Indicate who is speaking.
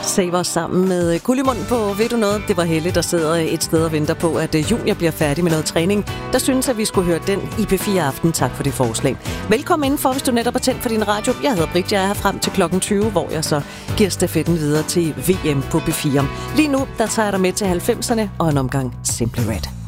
Speaker 1: Saver sammen med Gullimund på Ved du noget? Det var Helle, der sidder et sted og venter på, at Junior bliver færdig med noget træning. Der synes at vi skulle høre den i P4 Aften. Tak for det forslag. Velkommen indenfor, hvis du netop er tændt for din radio. Jeg hedder Britt, jeg er her frem til klokken 20, hvor jeg så giver stafetten videre til VM på P4. Lige nu, der tager jeg dig med til 90'erne og en omgang Simply Red.